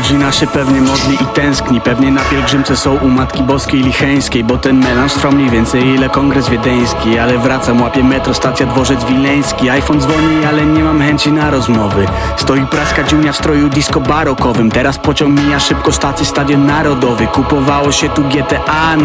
Rodzina się pewnie modli i tęskni, pewnie na pielgrzymce są u Matki Boskiej Licheńskiej, bo ten melanż trwa mniej więcej ile kongres wiedeński. Ale wracam, łapię metro, stacja Dworzec Wileński. iPhone dzwoni, ale nie mam chęci na rozmowy. Stoi praska dziunia w stroju disco barokowym. Teraz pociąg mija szybko stację, Stadion Narodowy. Kupowało się tu GTA,